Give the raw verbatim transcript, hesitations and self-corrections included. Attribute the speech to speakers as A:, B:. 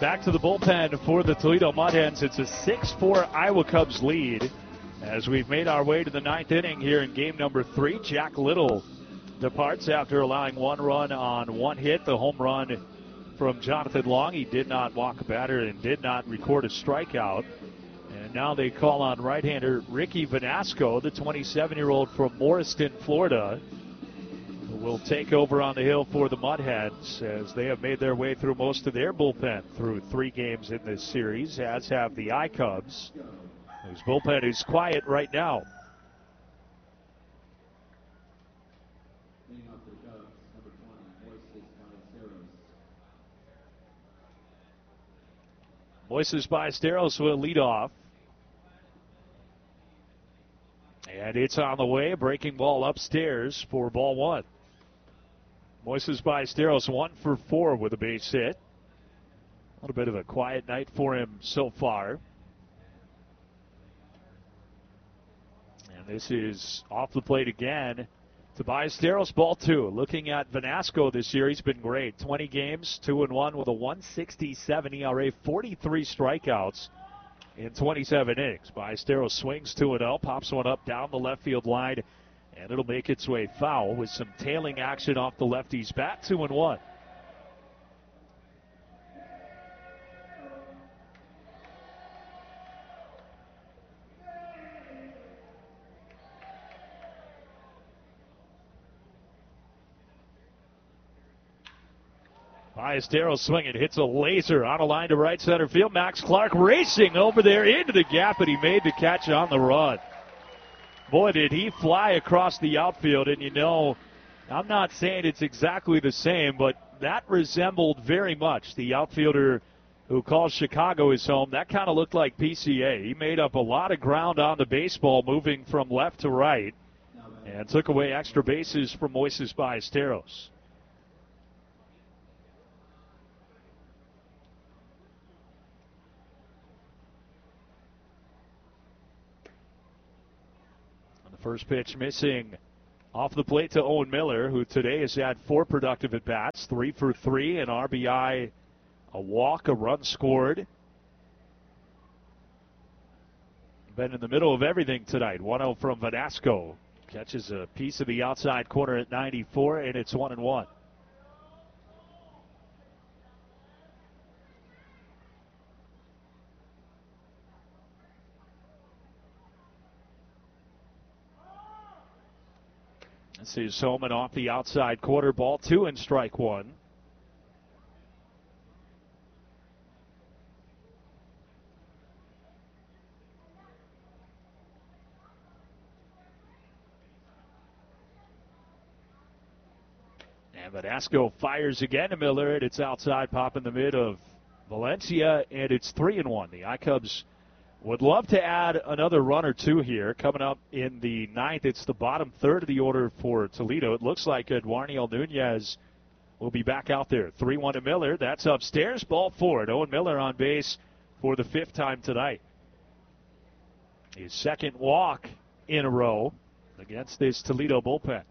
A: Back to the bullpen for the Toledo Mud Hens. It's a six four Iowa Cubs lead as we've made our way to the ninth inning here in game number three. Jack Little departs after allowing one run on one hit, the home run from Jonathan Long. He did not walk a batter and did not record a strikeout. And now they call on right-hander Ricky Vanasco, the twenty-seven-year-old from Morriston, Florida, who will take over on the hill for the Mud Hens as they have made their way through most of their bullpen through three games in this series, as have the I-Cubs, whose bullpen is quiet right now. Moises Ballesteros will lead off. And it's on the way. Breaking ball upstairs for ball one. Moises Ballesteros one for four with a base hit. A little bit of a quiet night for him so far. And this is off the plate again to Ballesteros, ball two. Looking at Vanasco this year, he's been great. twenty games, two and one with a one sixty-seven E R A, forty-three strikeouts in twenty-seven innings. Ballesteros swings two and oh, pops one up down the left field line, and it'll make its way foul with some tailing action off the lefty's bat. two and one. Ballesteros swinging, hits a laser on a line to right center field. Max Clark racing over there into the gap, and he made the catch on the run. Boy, did he fly across the outfield, and you know, I'm not saying it's exactly the same, but that resembled very much the outfielder who calls Chicago his home. That kind of looked like P C A. He made up a lot of ground on the baseball, moving from left to right, and took away extra bases from Moises Ballesteros. First pitch missing off the plate to Owen Miller, who today has had four productive at-bats, three for three, an R B I, a walk, a run scored. Been in the middle of everything tonight. one oh from Vanasco. Catches a piece of the outside corner at ninety-four, and it's one and one. This is Holman off the outside quarter, ball two and strike one. And Vanasco fires again to Miller, and it's outside, pop in the mid of Valencia, and it's three and one. The I-Cubs would love to add another run or two here. Coming up in the ninth, it's the bottom third of the order for Toledo. It looks like Eduardo Nunez will be back out there. three one to Miller. That's upstairs. Ball four. Owen Miller on base for the fifth time tonight. His second walk in a row against this Toledo bullpen.